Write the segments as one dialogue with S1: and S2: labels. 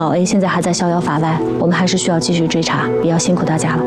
S1: 老 A 现在还在逍遥法外，我们还是需要继续追查，也要辛苦大家了。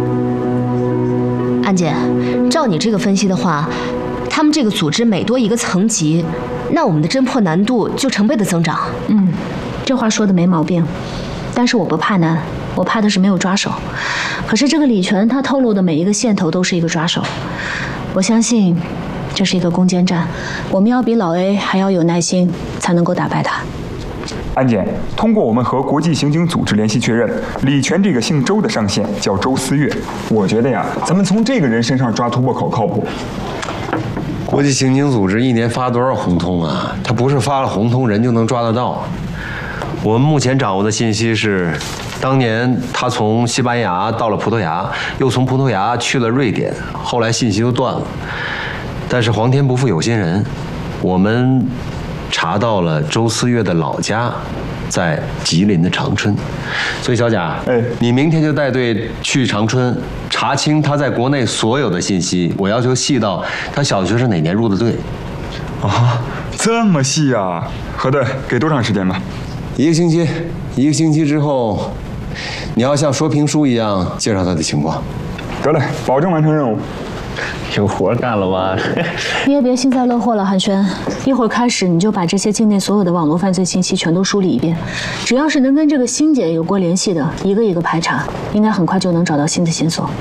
S2: 安姐，照你这个分析的话，他们这个组织每多一个层级，那我们的侦破难度就成倍的增长。
S1: 这话说的没毛病，但是我不怕难，我怕的是没有抓手。可是这个李全他透露的每一个线头都是一个抓手，我相信这是一个攻坚战，我们要比老 A 还要有耐心，才能够打败他。
S3: 安检，通过我们和国际刑警组织联系确认，李全这个姓周的上线叫周思月。我觉得呀，咱们从这个人身上抓突破口靠谱。
S4: 国际刑警组织一年发多少红通啊？他不是发了红通人就能抓得到。我们目前掌握的信息是，当年他从西班牙到了葡萄牙，又从葡萄牙去了瑞典，后来信息都断了。但是皇天不负有心人，我们查到了周思月的老家在吉林的长春，所以小贾，你明天就带队去长春查清他在国内所有的信息，我要求细到他小学是哪年入的队。
S3: 啊，这么细啊！核对，给多长时间吧
S4: ？1个星期，1个星期之后，你要像说评书一样介绍他的情况。
S3: 得嘞，保证完成任务。
S5: 有活干了吧？
S1: 你也别幸灾乐祸了，韩轩。一会儿开始你就把这些境内所有的网络犯罪信息全都梳理一遍，只要是能跟这个欣姐有过联系的，一个一个排查，应该很快就能找到新的线索。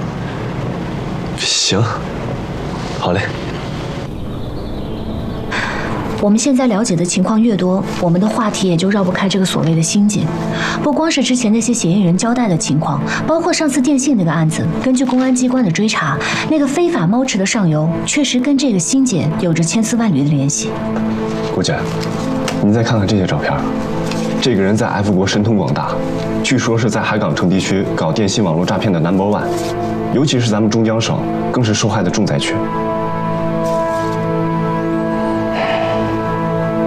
S4: 行，好嘞。
S1: 我们现在了解的情况越多，我们的话题也就绕不开这个所谓的欣姐。不光是之前那些嫌疑人交代的情况，包括上次电信那个案子，根据公安机关的追查，那个非法猫池的上游确实跟这个欣姐有着千丝万缕的联系。
S6: 顾姐，您再看看这些照片，这个人在 F 国神通广大，据说是在海港城地区搞电信网络诈骗的 No.1，尤其是咱们中江省更是受害的重灾区。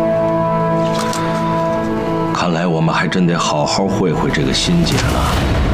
S7: 看来我们还真得好好会会这个欣姐了。